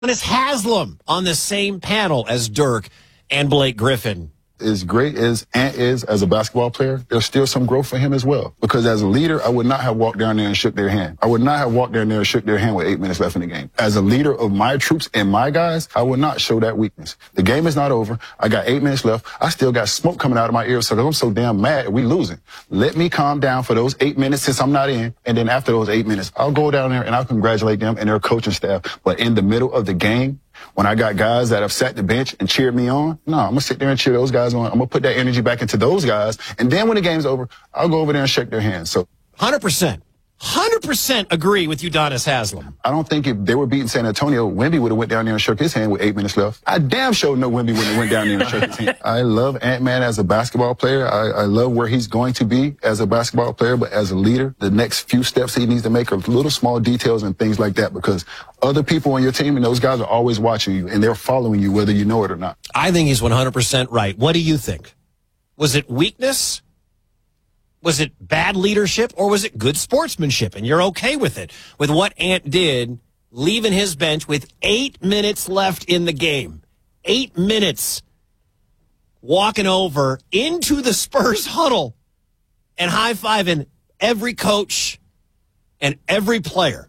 Udonis Haslem on the same panel as Dirk and Blake Griffin. As great as Ant is as a basketball player, there's still some growth for him as well. Because as a leader, I would not have walked down there and shook their hand. I would not have walked down there and shook their hand with 8 minutes left in the game. As a leader of my troops and my guys, I would not show that weakness. The game is not over. I got 8 minutes left. I still got smoke coming out of my ears, so I'm so damn mad we losing. Let me calm down for those 8 minutes since I'm not in, and then after those 8 minutes, I'll go down there and I'll congratulate them and their coaching staff. But in the middle of the game, when I got guys that have sat the bench and cheered me on, no, I'm going to sit there and cheer those guys on. I'm going to put that energy back into those guys. And then when the game's over, I'll go over there and shake their hands. So 100%. 100% agree with Udonis Haslem. I don't think if they were beating San Antonio, Wemby would have went down there and shook his hand with 8 minutes left. I damn sure know Wemby wouldn't have went down there and shook his hand. I love Ant-Man as a basketball player. I love where he's going to be as a basketball player, but as a leader, the next few steps he needs to make are little small details and things like that, because other people on your team and those guys are always watching you and they're following you whether you know it or not. I think he's 100% right. What do you think? Was it weakness? Was it bad leadership, or was it good sportsmanship? And you're okay with it, with what Ant did, leaving his bench with 8 minutes left in the game. 8 minutes. Walking over into the Spurs huddle and high-fiving every coach and every player.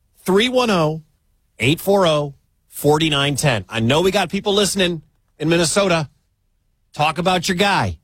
310-840-4910. I know we got people listening in Minnesota. Talk about your guy.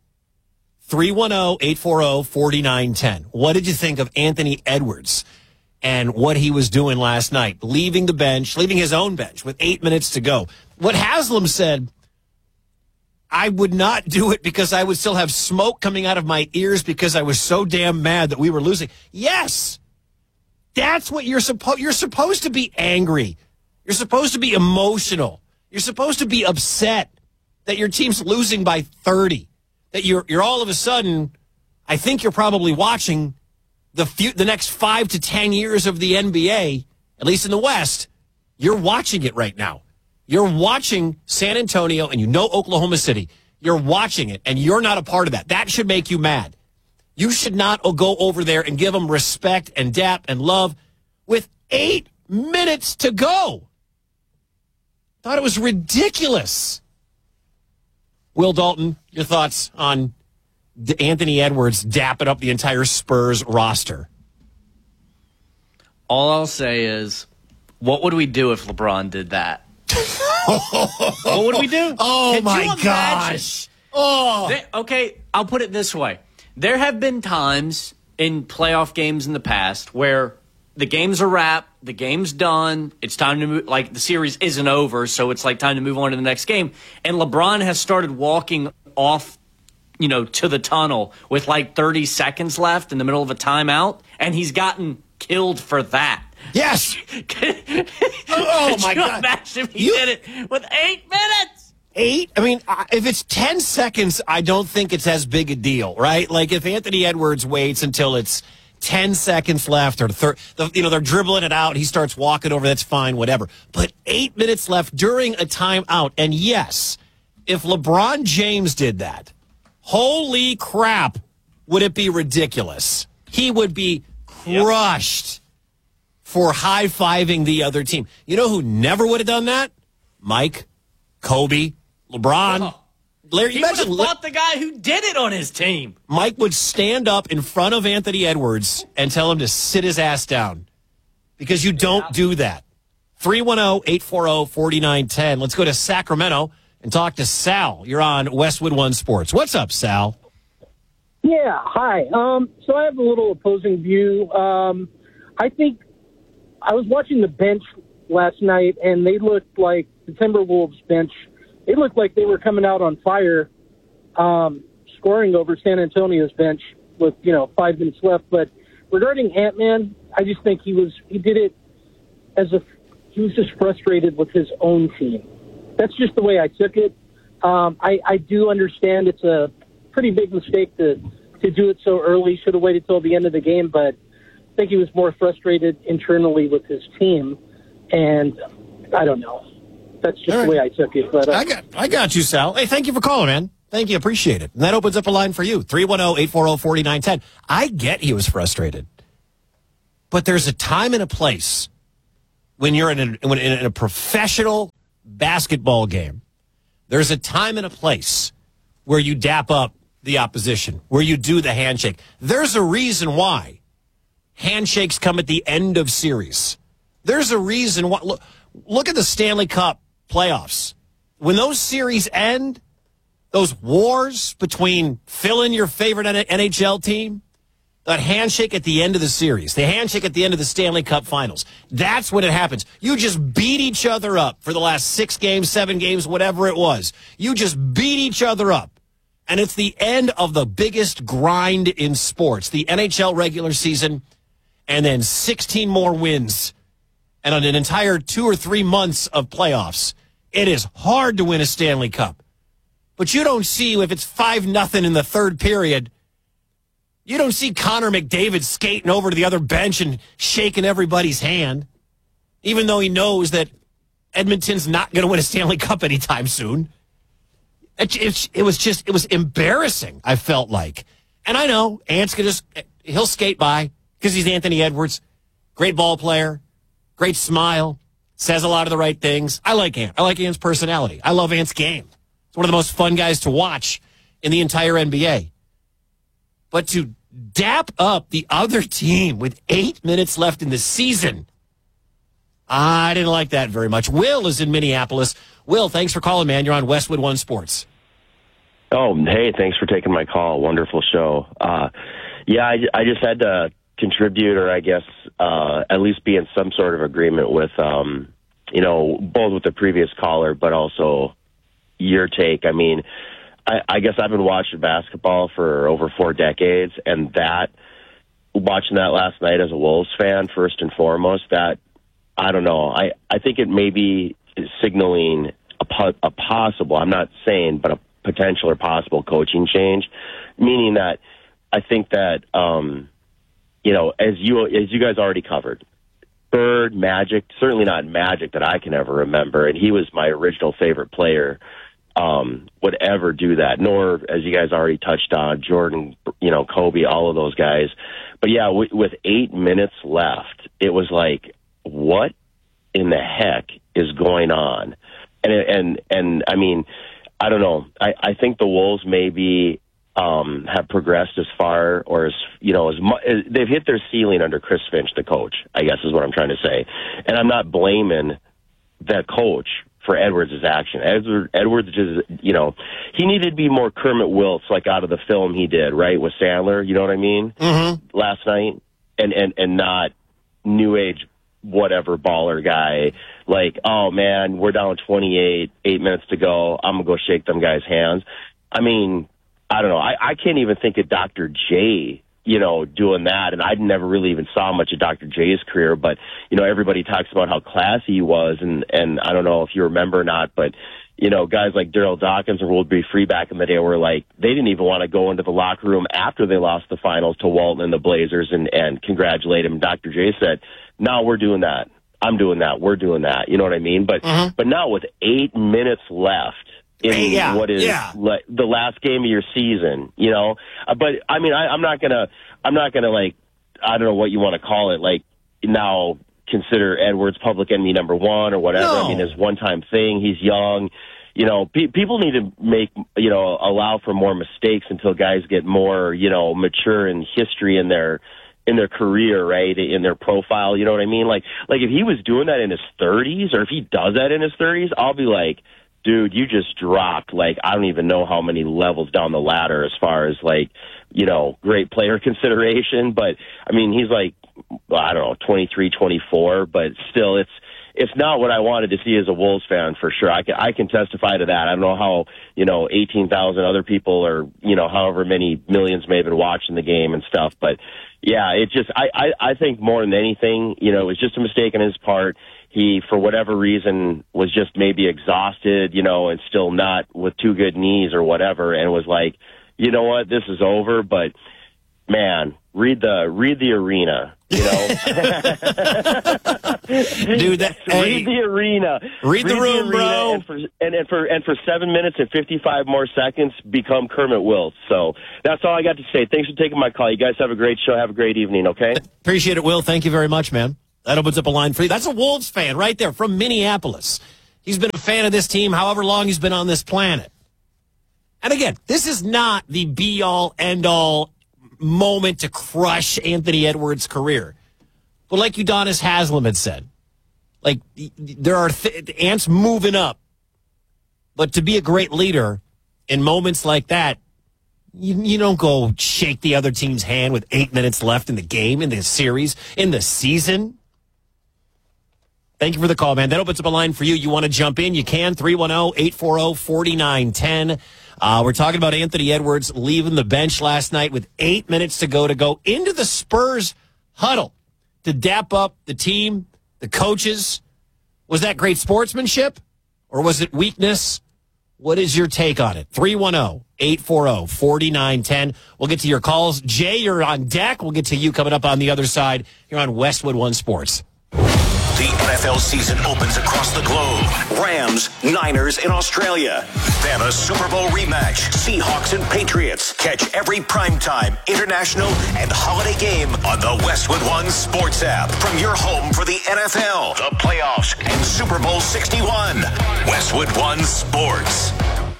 310-840-4910. What did you think of Anthony Edwards and what he was doing last night? Leaving the bench, leaving his own bench with 8 minutes to go. What Haslem said, I would not do it because I would still have smoke coming out of my ears because I was so damn mad that we were losing. Yes, that's what you're supposed to be angry. You're supposed to be emotional. You're supposed to be upset that your team's losing by 30. That you're all of a sudden, I think you're probably watching the next 5 to 10 years of the NBA, at least in the West. You're watching it right now. You're watching San Antonio, and you know Oklahoma City. You're watching it, and you're not a part of that. That should make you mad. You should not go over there and give them respect and dap and love with 8 minutes to go. Thought it was ridiculous. Will Dalton, your thoughts on Anthony Edwards dapping up the entire Spurs roster? All I'll say is, what would we do if LeBron did that? What would we do? Oh, my gosh. Oh. Okay, I'll put it this way. There have been times in playoff games in the past where the game's a wrap, the game's done, it's time to move, like the series isn't over, so it's like time to move on to the next game. And LeBron has started walking off, to the tunnel with like 30 seconds left in the middle of a timeout, and he's gotten killed for that. Yes. Oh my God! Imagine if he did it with 8 minutes. 8? I mean, if it's 10 seconds, I don't think it's as big a deal, right? Like if Anthony Edwards waits until it's 10 seconds left, or they're dribbling it out, he starts walking over, that's fine, whatever. But 8 minutes left during a timeout. And yes, if LeBron James did that, holy crap, would it be ridiculous? He would be crushed for high-fiving the other team. You know who never would have done that? Mike, Kobe, LeBron. Oh. Larry, he would have fought the guy who did it on his team. Mike would stand up in front of Anthony Edwards and tell him to sit his ass down, because you don't do that. 310-840-4910. Let's go to Sacramento and talk to Sal. You're on Westwood One Sports. What's up, Sal? Yeah, hi. So I have a little opposing view. I think I was watching the bench last night, and they looked like the Timberwolves bench. They looked like they were coming out on fire, scoring over San Antonio's bench with 5 minutes left. But regarding Ant-Man, I just think he did it as if he was just frustrated with his own team. That's just the way I took it. I do understand it's a pretty big mistake to do it so early. Should have waited till the end of the game, but I think he was more frustrated internally with his team, and I don't know. That's just the way I took it. But I got you, Sal. Hey, thank you for calling, man. Thank you. Appreciate it. And that opens up a line for you. 310-840-4910. I get he was frustrated. But there's a time and a place when you're in a professional basketball game, there's a time and a place where you dap up the opposition, where you do the handshake. There's a reason why handshakes come at the end of series. There's a reason why. Look at the Stanley Cup playoffs. When those series end, those wars between fill in your favorite NHL team, that handshake at the end of the series, the handshake at the end of the Stanley Cup finals, that's when it happens. You just beat each other up for the last 6 games, 7 games, whatever it was. You just beat each other up. And it's the end of the biggest grind in sports, the NHL regular season, and then 16 more wins. And on an entire 2 or 3 months of playoffs, it is hard to win a Stanley Cup. But you don't see, if it's 5-0 in the third period, you don't see Connor McDavid skating over to the other bench and shaking everybody's hand, even though he knows that Edmonton's not going to win a Stanley Cup anytime soon. It was embarrassing, I felt like. And I know Ant's he'll skate by because he's Anthony Edwards. Great ball player, great smile, says a lot of the right things. I like Ant. I like Ant's personality. I love Ant's game. He's one of the most fun guys to watch in the entire NBA. But to dap up the other team with 8 minutes left in the season, I didn't like that very much. Will is in Minneapolis. Will, thanks for calling, man. You're on Westwood One Sports. Oh, hey, thanks for taking my call. Wonderful show. I just had to contribute, or I guess at least be in some sort of agreement with, both with the previous caller, but also your take. I mean, I guess I've been watching basketball for over 4 decades, and watching that last night as a Wolves fan, first and foremost, that, I don't know, I think it may be signaling a possible, I'm not saying, but a potential or possible coaching change, meaning that I think that, as you guys already covered, Bird, Magic, certainly not Magic that I can ever remember, and he was my original favorite player, would ever do that, nor, as you guys already touched on, Jordan, Kobe, all of those guys. But yeah, with 8 minutes left, it was like, what in the heck is going on? And I mean, I don't know. I think the Wolves maybe have progressed as far, or as much, they've hit their ceiling under Chris Finch, the coach, I guess is what I'm trying to say. And I'm not blaming that coach for Edwards' action. Edwards just, he needed to be more Kermit Wiltz, like out of the film he did, right, with Sandler, you know what I mean? Mm-hmm. Last night, and not new age whatever baller guy, like, oh man, we're down 28, 8 minutes to go, I'm gonna go shake them guys' hands. I mean, I don't know. I can't even think of Dr. J, doing that. And I never really even saw much of Dr. J's career, but, everybody talks about how classy he was. And I don't know if you remember or not, but, guys like Daryl Dawkins and Woodbury Free back in the day were like, they didn't even want to go into the locker room after they lost the finals to Walton and the Blazers and congratulate him. Dr. J said, no, we're doing that. I'm doing that. We're doing that. You know what I mean? But, but now with 8 minutes left, in what is the last game of your season, But I mean, I'm not gonna like, I don't know what you want to call it, like now consider Edwards public enemy number 1 or whatever. No. I mean, his one-time thing. He's young. People need to make, allow for more mistakes until guys get more, mature in history in their career, right? In their profile. You know what I mean? Like if he was doing that in his 30s, or if he does that in his 30s, I'll be like, dude, you just dropped, like, I don't even know how many levels down the ladder as far as, like, great player consideration. But, I mean, he's like, I don't know, 23, 24, but still, it's not what I wanted to see as a Wolves fan, for sure. I can testify to that. I don't know how, 18,000 other people, or, however many millions may have been watching the game and stuff. But, yeah, it just, I think more than anything, it was just a mistake on his part. He, for whatever reason, was just maybe exhausted, and still not with 2 good knees or whatever, and was like, you know what, this is over. But man, read the arena, Dude, read the arena, read the room, bro. And for 7 minutes and 55 more seconds, become Kermit Wiltz. So that's all I got to say. Thanks for taking my call. You guys have a great show. Have a great evening. Okay. Appreciate it, Will. Thank you very much, man. That opens up a line for you. That's a Wolves fan right there from Minneapolis. He's been a fan of this team however long he's been on this planet. And again, this is not the be-all, end-all moment to crush Anthony Edwards' career. But like Udonis Haslem had said, like, there are Ant's moving up. But to be a great leader in moments like that, you don't go shake the other team's hand with 8 minutes left in the game, in the series, in the season. Thank you for the call, man. That opens up a line for you. You want to jump in? You can. 310-840-4910. We're talking about Anthony Edwards leaving the bench last night with 8 minutes to go into the Spurs huddle to dap up the team, the coaches. Was that great sportsmanship or was it weakness? What is your take on it? 310-840-4910. We'll get to your calls. Jay, you're on deck. We'll get to you coming up on the other side here on Westwood One Sports. The NFL season opens across the globe. Rams, Niners in Australia. Then a Super Bowl rematch. Seahawks and Patriots. Catch every primetime, international, and holiday game on the Westwood One Sports app. From your home for the NFL, the playoffs, and Super Bowl 61. Westwood One Sports.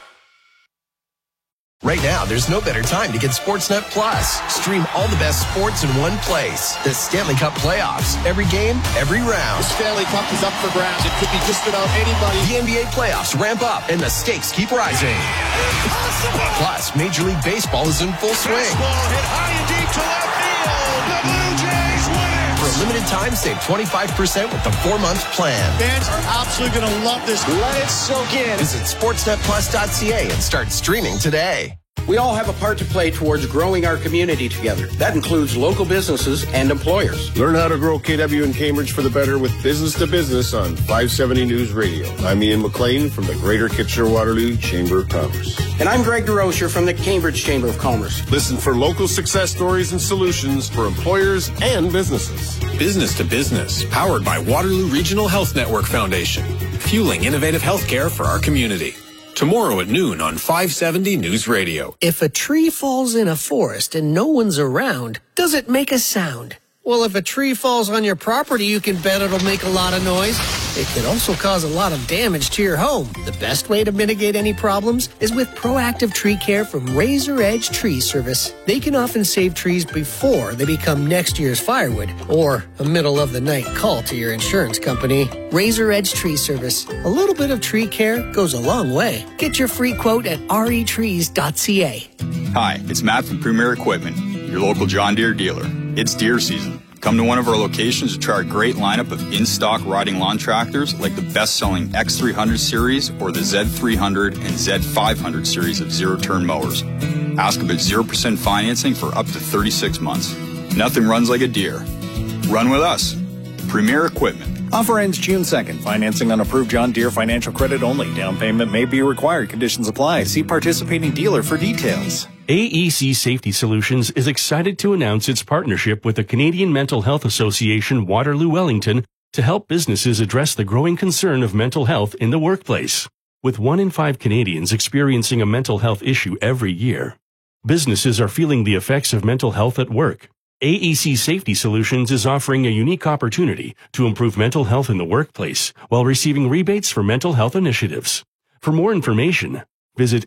Right now, there's no better time to get Sportsnet Plus. Stream all the best sports in one place. The Stanley Cup playoffs. Every game, every round. The Stanley Cup is up for grabs. It could be just about anybody. The NBA playoffs ramp up, and the stakes keep rising. Impossible. Plus, Major League Baseball is in full swing. Baseball hit high and deep to left field. The Blue Jays win it. For a limited time, save 25% with the 4-month plan. Fans are absolutely going to love this. Let it soak in. Visit sportsnetplus.ca and start streaming today. We all have a part to play towards growing our community together. That includes local businesses and employers. Learn how to grow KW in Cambridge for the better with Business to Business on 570 News Radio. I'm Ian McLean from the Greater Kitchener-Waterloo Chamber of Commerce. And I'm Greg DeRocher from the Cambridge Chamber of Commerce. Listen for local success stories and solutions for employers and businesses. Business to Business, powered by Waterloo Regional Health Network Foundation, fueling innovative healthcare for our community. Tomorrow at noon on 570 News Radio. If a tree falls in a forest and no one's around, does it make a sound? Well, if a tree falls on your property, you can bet it'll make a lot of noise. It could also cause a lot of damage to your home. The best way to mitigate any problems is with proactive tree care from Razor Edge Tree Service. They can often save trees before they become next year's firewood or a middle-of-the-night call to your insurance company. Razor Edge Tree Service. A little bit of tree care goes a long way. Get your free quote at retrees.ca. Hi, it's Matt from Premier Equipment, your local John Deere dealer. It's deer season. Come to one of our locations to try our great lineup of in-stock riding lawn tractors like the best-selling X300 series or the Z300 and Z500 series of zero-turn mowers. Ask about 0% financing for up to 36 months. Nothing runs like a deer. Run with us. Premier Equipment. Offer ends June 2nd. Financing on approved John Deere financial credit only. Down payment may be required. Conditions apply. See participating dealer for details. AEC Safety Solutions is excited to announce its partnership with the Canadian Mental Health Association Waterloo Wellington to help businesses address the growing concern of mental health in the workplace. With 1 in 5 Canadians experiencing a mental health issue every year, businesses are feeling the effects of mental health at work. AEC Safety Solutions is offering a unique opportunity to improve mental health in the workplace while receiving rebates for mental health initiatives. For more information, visit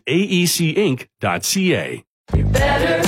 aecinc.ca. You're better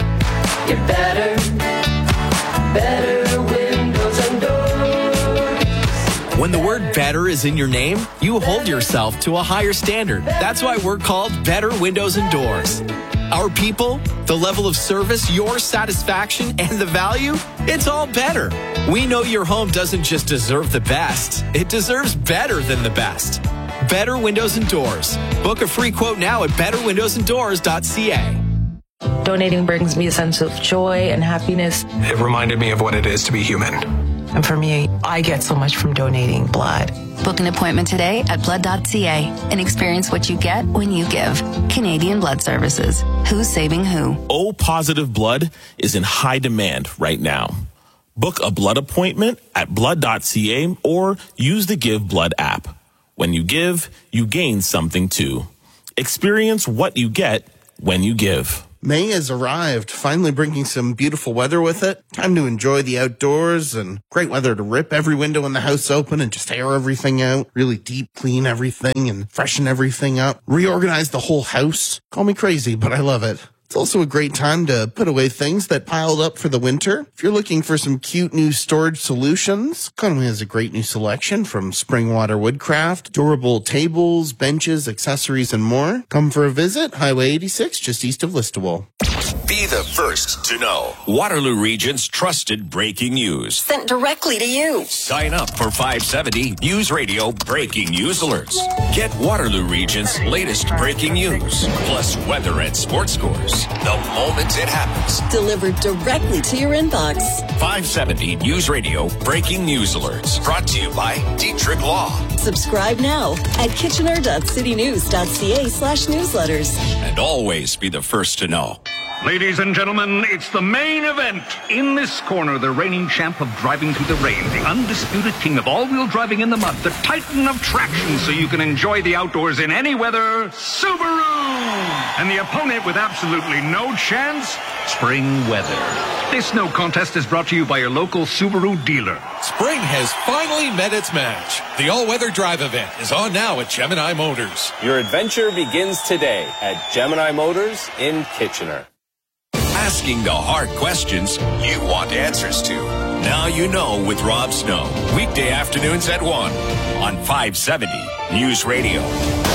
windows and doors. When the word better is in your name, you hold yourself to a higher standard. That's why we're called Better Windows and Doors. Our people, the level of service, your satisfaction, and the value, it's all better. We know your home doesn't just deserve the best, it deserves better than the best. Better Windows and Doors. Book a free quote now at betterwindowsanddoors.ca. Donating brings me a sense of joy and happiness. It reminded me of what it is to be human. And for me, I get so much from donating blood. Book an appointment today at blood.ca and experience what you get when you give. Canadian Blood Services. Who's saving who? O-positive blood is in high demand right now. Book a blood appointment at blood.ca or use the Give Blood app. When you give, you gain something too. Experience what you get when you give. May has arrived, finally bringing some beautiful weather with it. Time to enjoy the outdoors and great weather to rip every window in the house open and just air everything out, really deep clean everything and freshen everything up, reorganize the whole house. Call me crazy, but I love it. It's also a great time to put away things that piled up for the winter. If you're looking for some cute new storage solutions, Conway has a great new selection from Springwater Woodcraft, durable tables, benches, accessories, and more. Come for a visit, Highway 86, just east of Listowel. Be the first to know. Waterloo Region's trusted breaking news. Sent directly to you. Sign up for 570 News Radio Breaking News Alerts. Get Waterloo Region's latest breaking news, plus weather and sports scores, the moment it happens. Delivered directly to your inbox. 570 News Radio Breaking News Alerts. Brought to you by Dietrich Law. Subscribe now at kitchener.citynews.ca/newsletters. And always be the first to know. Ladies and gentlemen, it's the main event. In this corner, the reigning champ of driving through the rain, the undisputed king of all-wheel driving in the mud, the titan of traction so you can enjoy the outdoors in any weather, Subaru! And the opponent with absolutely no chance, Spring Weather. This no contest is brought to you by your local Subaru dealer. Spring has finally met its match. The all-weather drive event is on now at Gemini Motors. Your adventure begins today at Gemini Motors in Kitchener. Asking the hard questions you want answers to. Now you know with Rob Snow. Weekday afternoons at 1 on 570 News Radio.